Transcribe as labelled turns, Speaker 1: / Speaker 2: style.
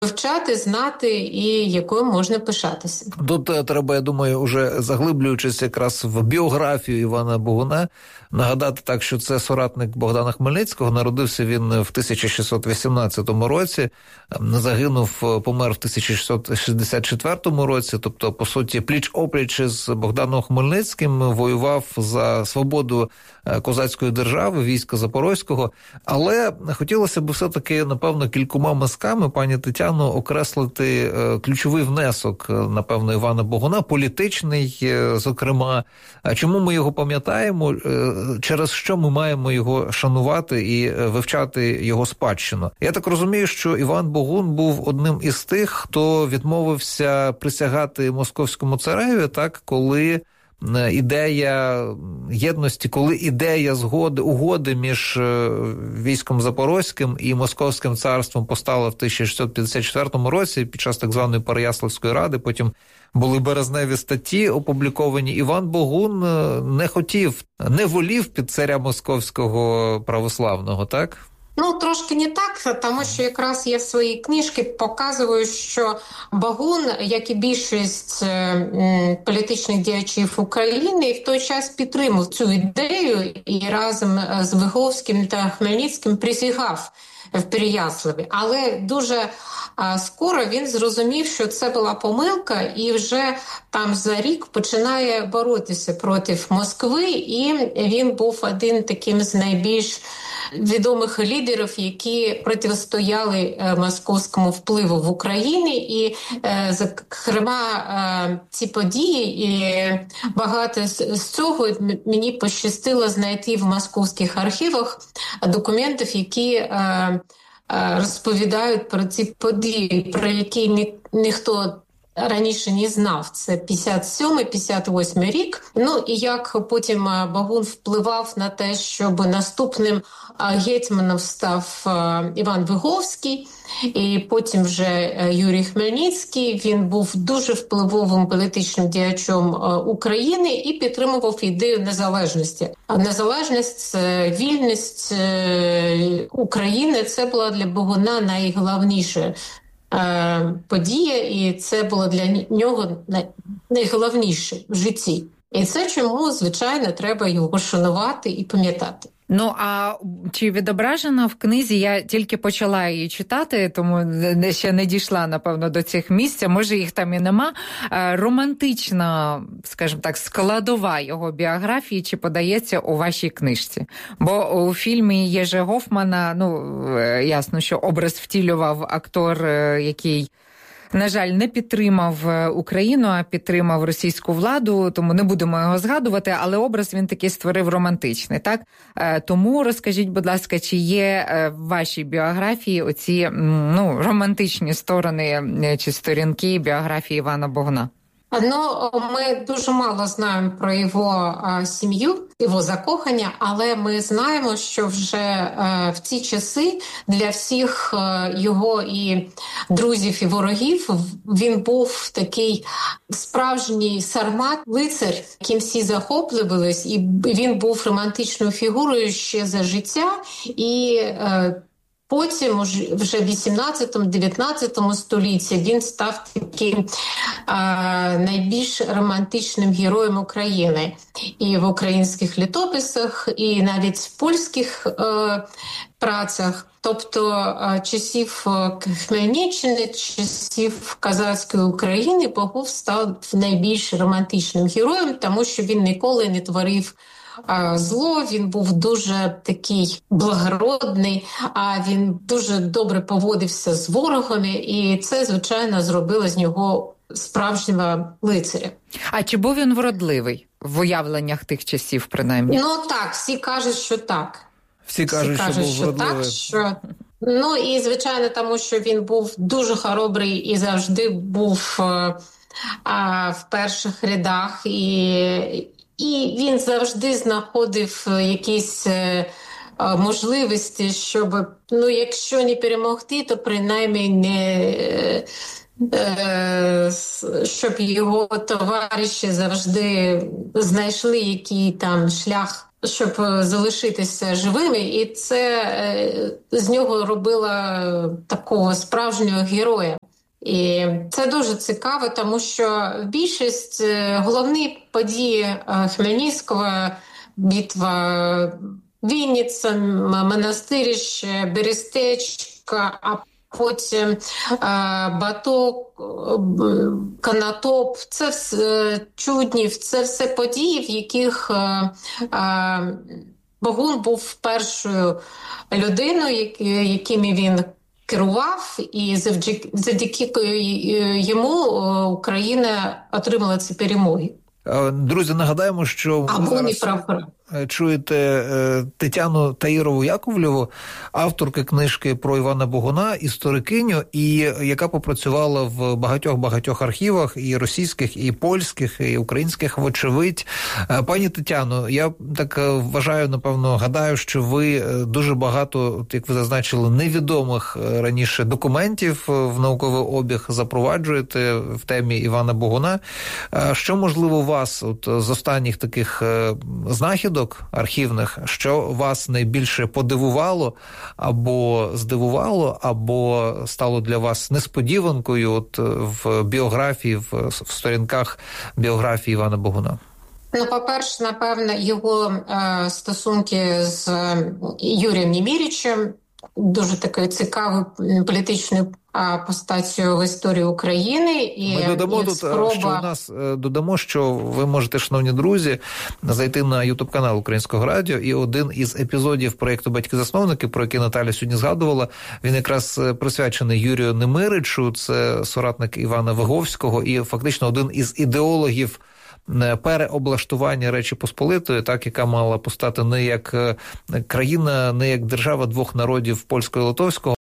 Speaker 1: вивчати, знати і якою можна пишатися.
Speaker 2: Тут треба, я думаю, уже заглиблюючись якраз в біографію Івана Богуна, нагадати так, що це соратник Богдана Хмельницького. Народився він в 1618 році, помер в 1664 році, тобто, по суті, пліч-опліч з Богданом Хмельницьким воював за свободу козацької держави, війська Запорозького. Але хотілося б все-таки, напевно, кількома мазками, пані Тетяно, окреслити ключовий внесок, напевно, Івана Богуна, політичний, зокрема. Чому ми його пам'ятаємо, через що ми маємо його шанувати і вивчати його спадщину? Я так розумію, що Іван Богун був одним із тих, хто відмовився присягати московському цареві, так, коли ідея єдності, коли ідея угоди між військом Запорозьким і Московським царством постала в 1654 році під час так званої Переяславської ради, потім були березневі статті опубліковані. Іван Богун не волів під царя Московського православного, так?
Speaker 1: Трошки не так, тому що якраз я в своїй книжці показую, що Богун, як і більшість політичних діячів України, в той час підтримав цю ідею і разом з Виговським та Хмельницьким присягав в Переяславі. Але дуже скоро він зрозумів, що це була помилка, і вже там за рік починає боротися проти Москви, і він був один таким з найбільш відомих лідерів, які протистояли московському впливу в Україні. І, зокрема, ці події і багато з цього мені пощастило знайти в московських архівах документів, які розповідають про ці події, про які ніхто раніше не знав. Це 57-58 рік. І як потім Богун впливав на те, щоб наступним гетьманом став Іван Виговський, і потім вже Юрій Хмельницький. Він був дуже впливовим політичним діячом України і підтримував ідею незалежності. А незалежність, вільність України – це була для Богуна найголовніша подія, і це було для нього найголовніше в житті. І це чому, звичайно, треба його шанувати і пам'ятати.
Speaker 3: А чи відображено в книзі, я тільки почала її читати, тому ще не дійшла, напевно, до цих місць, може їх там і нема, романтична, скажімо так, складова його біографії, чи подається у вашій книжці? Бо у фільмі Єжи Гофмана, ясно, що образ втілював актор, який, на жаль, не підтримав Україну, а підтримав російську владу, тому не будемо його згадувати, але образ він такий створив романтичний, так? Тому розкажіть, будь ласка, чи є в вашій біографії оці романтичні сторони чи сторінки біографії Івана Богуна?
Speaker 1: Ми дуже мало знаємо про його сім'ю, його закохання, але ми знаємо, що вже в ці часи для всіх його і друзів, і ворогів він був такий справжній сармат, лицар, яким всі захоплювались, і він був романтичною фігурою ще за життя, і потім, вже в 18-19 столітті, він став таким найбільш романтичним героєм України. І в українських літописах, і навіть в польських працях. Тобто часів Хмельниччини, часів козацької України Богун став найбільш романтичним героєм, тому що він ніколи не творив зло, він був дуже такий благородний, а він дуже добре поводився з ворогами, і це, звичайно, зробило з нього справжнього лицаря.
Speaker 3: А чи був він вродливий в уявленнях тих часів, принаймні?
Speaker 1: Так, всі кажуть, що так.
Speaker 2: Всі кажуть, що був вродливий.
Speaker 1: І, звичайно, тому що він був дуже хоробрий і завжди був в перших рядах, і він завжди знаходив якісь можливості, щоб, якщо не перемогти, то принаймні щоб його товариші завжди знайшли який там шлях щоб залишитися живими, і це з нього робило такого справжнього героя. І це дуже цікаво, тому що більшість головні події Хмельницького, битва Вінниця, Монастирище, Берестечка, а потім Баток, Конотоп, це все Чуднів, це все події, в яких Богун був першою людиною, якими він керував, і завдяки йому Україна отримала ці перемоги.
Speaker 2: Друзі, нагадаємо, що ви зараз чуєте Тетяну Таїрову-Яковлєву, авторки книжки про Івана Богуна, історикиню, і яка попрацювала в багатьох архівах, і російських, і польських, і українських, вочевидь. Пані Тетяно, я так вважаю, напевно, гадаю, що ви дуже багато, як ви зазначили, невідомих раніше документів в науковий обіг запроваджуєте в темі Івана Богуна. Що, можливо, вас з останніх таких знахідок архівних, що вас найбільше подивувало, або здивувало, або стало для вас несподіванкою в біографії, в сторінках біографії Івана Богуна?
Speaker 1: По-перше, напевно, його стосунки з Юрієм Немиричем, дуже такою цікавою політичною постаттю в історії України. І
Speaker 2: ми додамо тут, додамо, що ви можете, шановні друзі, зайти на YouTube-канал Українського радіо, і один із епізодів проєкту «Батьки-засновники», про який Наталя сьогодні згадувала, він якраз присвячений Юрію Немиричу, це соратник Івана Виговського, і фактично один із ідеологів переоблаштування Речі Посполитої, так, яка мала постати не як країна, не як держава двох народів, польського і литовського,